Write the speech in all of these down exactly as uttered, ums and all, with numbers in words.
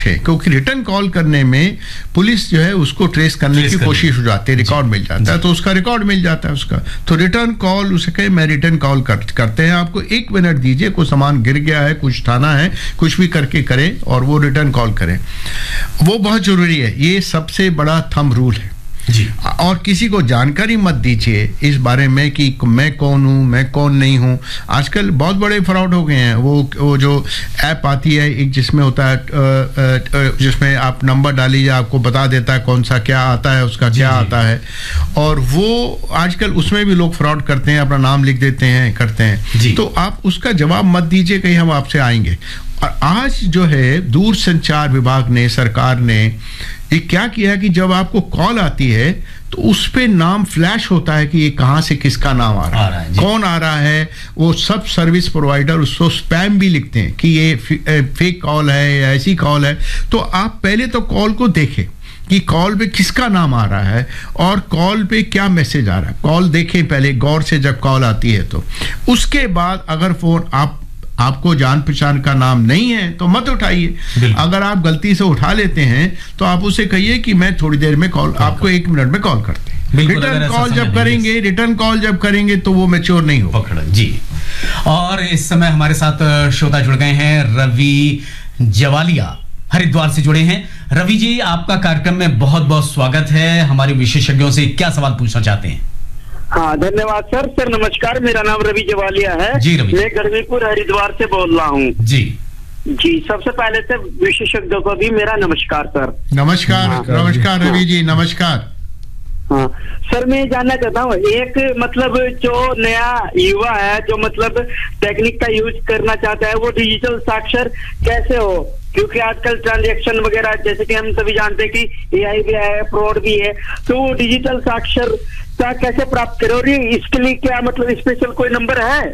है, क्योंकि return call करने में पुलिस जो है उसको ट्रेस करने की कोशिश हो जाती है, रिकॉर्ड मिल जाता है, तो उसका रिकॉर्ड मिल जाता है उसका। तो रिटर्न कॉल उसे कहे मैं रिटर्न कॉल कर, करते हैं, आपको एक मिनट दीजिए, कोई सामान गिर गया है, कुछ उठाना है, कुछ भी करके करें और वो रिटर्न कॉल करें, वो बहुत जरूरी है। ये सबसे बड़ा थंब रूल है जी। और किसी को जानकारी मत दीजिए इस बारे में कि मैं कौन हूं, मैं कौन नहीं हूं। आजकल बहुत बड़े फ्रॉड हो गए हैं। वो वो जो ऐप आती है एक, जिसमें होता है, जिसमें आप नंबर डालिए, आपको बता देता है कौन सा क्या आता है, उसका क्या आता है, और वो आजकल उसमें भी लोग फ्रॉड करते हैं, अपना नाम लिख देते हैं, करते हैं। तो आप उसका जवाब मत दीजिए, कहीं हम आपसे आएंगे। और आज जो है दूरसंचार विभाग ने, सरकार ने ये क्या किया कि जब आपको कॉल आती है तो उस पे नाम फ्लैश होता है कि ये कहां से किसका नाम आ रहा, आ रहा है, कौन आ रहा है। वो सब सर्विस प्रोवाइडर उसको स्पैम भी लिखते हैं कि ये फेक कॉल है या ऐसी कॉल है। तो आप पहले तो कॉल को देखें कि कॉल पे किसका नाम आ रहा है और कॉल पे क्या मैसेज आ रहा है। कॉल देखें पहले गौर से जब कॉल आती है तो। उसके बाद अगर फोन आप आपको जान पहचान का नाम नहीं है तो मत उठाइए। अगर आप गलती से उठा लेते हैं तो आप उसे कहिए कि मैं थोड़ी देर में कॉल, आपको एक मिनट में कॉल करते हैं। रिटर्न कॉल जब करेंगे रिटर्न कॉल जब करेंगे तो वो मैच्योर नहीं होगा जी। और इस समय हमारे साथ श्रोता जुड़ गए हैं, रवि जवालिया हरिद्वार से जुड़े हैं। रवि जी, आपका कार्यक्रम में बहुत बहुत स्वागत है। हमारे विशेषज्ञों से क्या सवाल पूछना चाहते हैं? हाँ, धन्यवाद सर। सर नमस्कार, मेरा नाम रवि जवालिया है जी। रवि, मैं गर्मीपुर हरिद्वार से बोल रहा हूँ जी। जी, सबसे पहले से विशेषज्ञों को भी मेरा नमस्कार सर। नमस्कार। हाँ, नमस्कार रवि जी, नमस्कार। हाँ सर, मैं जानना चाहता हूँ, एक मतलब जो नया युवा है जो मतलब टेक्निक का यूज करना चाहता है, वो डिजिटल साक्षर कैसे हो? क्योंकि आजकल ट्रांजैक्शन वगैरह जैसे कि हम सभी जानते हैं कि एआई भी है, फ्रॉड भी है, तो वो डिजिटल साक्षरता कैसे प्राप्त करें और इसके लिए क्या मतलब स्पेशल कोई नंबर है?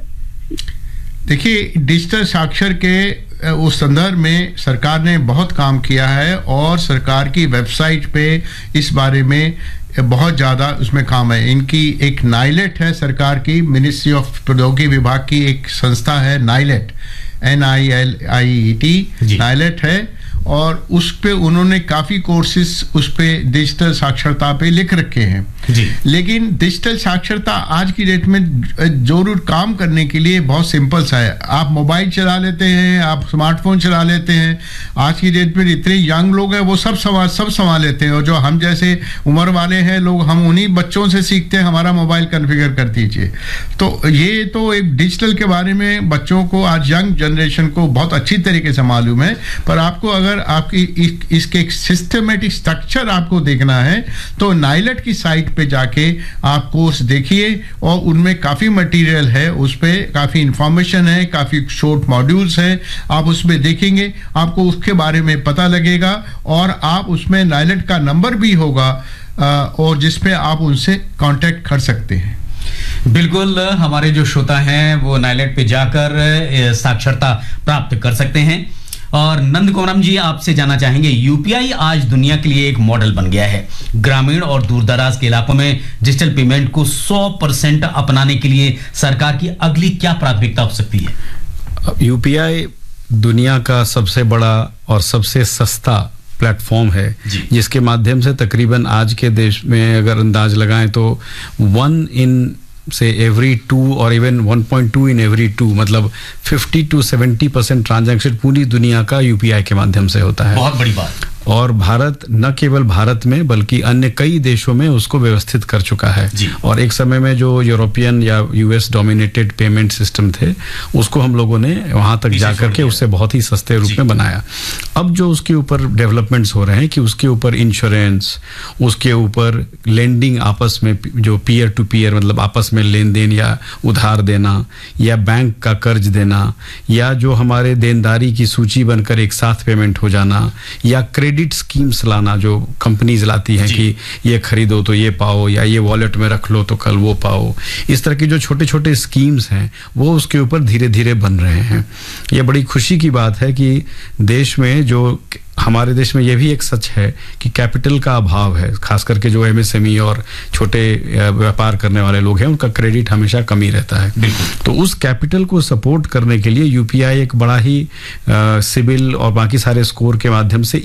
देखिए, डिजिटल साक्षर के उस संदर्भ में सरकार ने बहुत काम किया है और सरकार की वेबसाइट पे इस बारे में बहुत ज़्यादा उसमें काम है। इनकी एक नाइलेट है, सरकार की मिनिस्ट्री ऑफ प्रौद्योगिकी विभाग की एक संस्था है NIELIT, N I L I E T, NIELIT है, और उस पे उन्होंने काफ़ी कोर्सेज उस पे डिजिटल साक्षरता पे लिख रखे हैं जी। लेकिन डिजिटल साक्षरता आज की डेट में जरूर काम करने के लिए बहुत सिंपल सा है। आप मोबाइल चला लेते हैं, आप स्मार्टफोन चला लेते हैं, आज की डेट में इतने यंग लोग हैं वो सब संभाल सब संभाल लेते हैं, और जो हम जैसे उम्र वाले हैं लोग, हम उन्हीं बच्चों से सीखते हैं हमारा मोबाइल कॉन्फ़िगर कर दीजिए। तो ये तो एक डिजिटल के बारे में बच्चों को, आज यंग जनरेशन को बहुत अच्छी तरीके से मालूम है। पर आपको अगर आपकी इस, इसके एक सिस्टमेटिक स्ट्रक्चर आपको देखना है तो नाइलेट की साइट पे जाके आप कोर्स देखिए, और उनमें काफी मटेरियल है, उस पे काफी इंफॉर्मेशन है, काफी शॉर्ट मॉड्यूल्स है, आप उसमें देखेंगे आपको उसके बारे में पता लगेगा, और आप उसमें नाइलेट का नंबर भी होगा और जिसपे आप उनसे कांटेक्ट कर सकते हैं। बिल्कुल, हमारे जो श्रोता हैं वो नाइलेट पे जाकर साक्षरता प्राप्त कर सकते हैं। और नंद कोमरम जी, आपसे जानना चाहेंगे, यूपीआई आज दुनिया के लिए एक मॉडल बन गया है। ग्रामीण और दूरदराज के इलाकों में डिजिटल पेमेंट को सौ परसेंट अपनाने के लिए सरकार की अगली क्या प्राथमिकता हो सकती है? यूपीआई दुनिया का सबसे बड़ा और सबसे सस्ता प्लेटफॉर्म है, जिसके माध्यम से तकरीबन आज के देश में अगर अंदाज लगाएं तो वन इन से एवरी टू और even one point two in every two, मतलब fifty to seventy percent transaction पूरी दुनिया का यूपीआई के माध्यम से होता है। बहुत बड़ी बात। और भारत न केवल भारत में बल्कि अन्य कई देशों में उसको व्यवस्थित कर चुका है। और एक समय में जो यूरोपियन या यूएस डोमिनेटेड पेमेंट सिस्टम थे उसको हम लोगों ने वहां तक जाकर के उससे बहुत ही सस्ते रूप में बनाया। अब जो उसके ऊपर डेवलपमेंट्स हो रहे हैं कि उसके ऊपर इंश्योरेंस, उसके ऊपर लेंडिंग, आपस में जो पीयर टू पीयर मतलब आपस में लेन देन या उधार देना, या बैंक का कर्ज देना, या जो हमारे देनदारी की सूची बनकर एक साथ पेमेंट हो जाना, या क्रेडिट क्रेडिट स्कीम्स लाना जो कंपनीज लाती हैं कि ये खरीदो तो ये पाओ, या ये वॉलेट में रख लो तो कल वो पाओ, इस तरह की जो छोटे छोटे स्कीम्स हैं वो उसके ऊपर धीरे धीरे बन रहे हैं। ये बड़ी खुशी की बात है कि देश में जो, हमारे देश में ये भी एक सच है कि कैपिटल का अभाव है, खास करके जो एमएसएमई और छोटे व्यापार करने वाले लोग हैं उनका क्रेडिट हमेशा कमी रहता है। तो उस कैपिटल को सपोर्ट करने के लिए यूपीआई एक बड़ा ही सिविल और बाकी सारे स्कोर के माध्यम से